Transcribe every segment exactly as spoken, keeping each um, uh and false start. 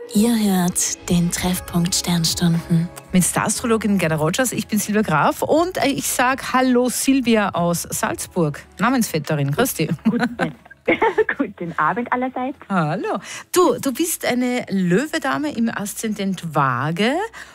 Ihr hört den Treffpunkt Sternstunden. Mit der Astrologin Gerda Rogers, ich bin Silvia Graf und ich sage Hallo Silvia aus Salzburg, Namensvetterin. Grüß dich. Guten, guten Abend allerseits. Hallo. Du, du bist eine Löwedame im Aszendent Waage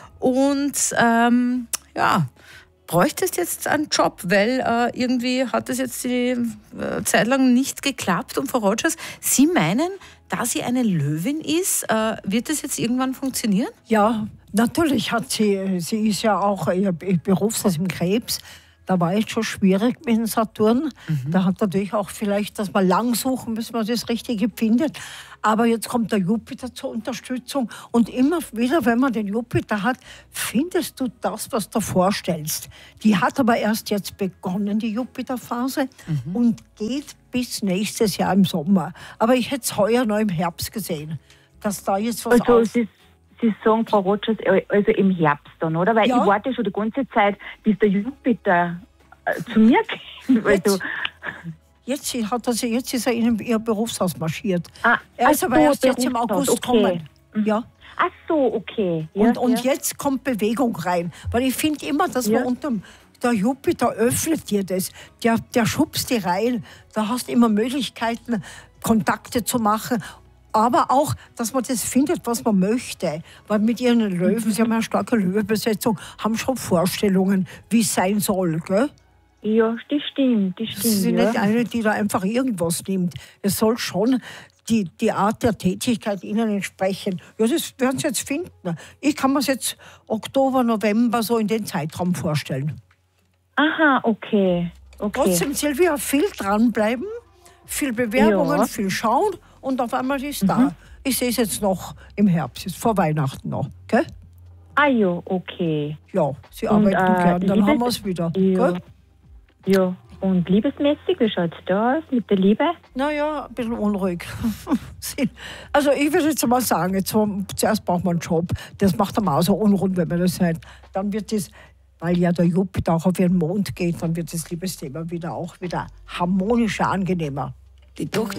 und ähm, ja, bräuchtest jetzt einen Job, weil äh, irgendwie hat das jetzt die äh, Zeit lang nicht geklappt. Und Frau Rogers, Sie meinen, da sie eine Löwin ist, äh, wird das jetzt irgendwann funktionieren? Ja, natürlich hat sie, sie ist ja auch ihr Berufshaus im Krebs. Da war es schon schwierig mit dem Saturn. Mhm. Da hat natürlich auch vielleicht, dass man lang suchen, bis man das Richtige findet. Aber jetzt kommt der Jupiter zur Unterstützung. Und immer wieder, wenn man den Jupiter hat, findest du das, was du vorstellst. Die hat aber erst jetzt begonnen, die Jupiterphase, mhm. und geht bis nächstes Jahr im Sommer. Aber ich hätte es heuer noch im Herbst gesehen, dass da jetzt was also, auf... Sie, Sie sagen, Frau Rogers, also im Herbst dann, oder? Weil ja. ich warte schon die ganze Zeit, bis der Jupiter äh, zu mir kommt. Also, jetzt, jetzt, hat er, jetzt ist er in ihr Berufshaus marschiert. Ah, er ist aber so, erst jetzt im August okay. kommen. Ja. Ach so, okay. Ja, und und ja. jetzt kommt Bewegung rein. Weil ich finde immer, dass ja. man unterm... Der Jupiter öffnet dir das, der, der schubst dir rein. Da hast du immer Möglichkeiten, Kontakte zu machen. Aber auch, dass man das findet, was man möchte. Weil mit ihren Löwen, sie haben eine starke Löwebesetzung, haben schon Vorstellungen, wie es sein soll. Gell? Ja, das stimmt. Das stimmt Sie sind ja. nicht eine, die da einfach irgendwas nimmt. Es soll schon die, die Art der Tätigkeit ihnen entsprechen. Ja, das werden sie jetzt finden. Ich kann mir es jetzt Oktober, November so in den Zeitraum vorstellen. Aha, okay. okay. Trotzdem, Silvia, viel dranbleiben, viel Bewerbungen, ja. viel schauen und auf einmal ist mhm. da. Ich sehe es jetzt noch im Herbst, jetzt vor Weihnachten noch. Gell? Ah ja, okay. Ja, Sie und, arbeiten äh, gern, dann Liebes- haben wir es wieder. Ja. Gell? ja, und liebesmäßig, wie schaut es da aus mit der Liebe? Naja, ein bisschen unruhig. Also ich würde jetzt mal sagen, jetzt, zuerst braucht man einen Job. Das macht einem auch so unrund, wenn man das sagt. Dann wird das... Weil ja der Jupiter auch auf ihren Mond geht, dann wird das Liebesthema wieder auch wieder harmonischer, angenehmer. Die Tochter